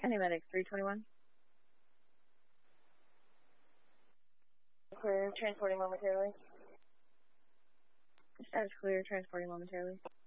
County Medic 321. Clear, transporting momentarily. Status clear, transporting momentarily.